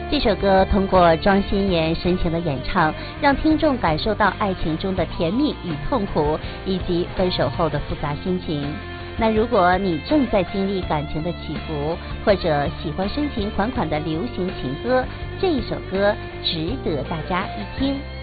这首歌通过庄心妍深情的演唱，让听众感受到爱情中的甜蜜与痛苦，以及分手后的复杂心情。那如果你正在经历感情的起伏，或者喜欢深情款款的流行情歌，这一首歌值得大家一听。